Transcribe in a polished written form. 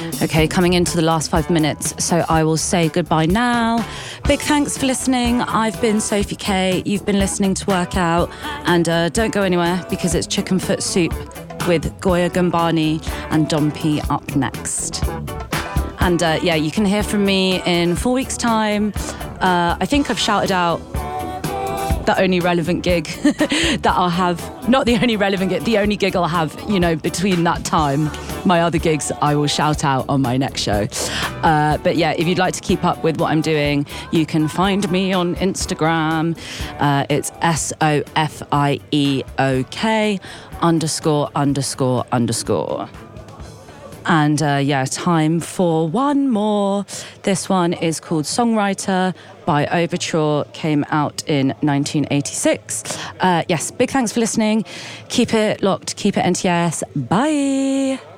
Okay, coming into the last 5 minutes, so I will say goodbye now. Big thanks for listening. I've been Sophie K. You've been listening to Workout, and don't go anywhere because it's Chicken Foot Soup with Goya Gambani and Dom P up next. And you can hear from me in 4 weeks' time. I think I've shouted out the only relevant gig that I'll have. Not the only relevant gig, the only gig I'll have, between that time. My other gigs I will shout out on my next show. But yeah, if you'd like to keep up with what I'm doing, you can find me on Instagram. It's SOFIEOK____. And time for one more. This one is called Songwriter by Overture, came out in 1986. Big thanks for listening. Keep it locked, keep it NTS. Bye.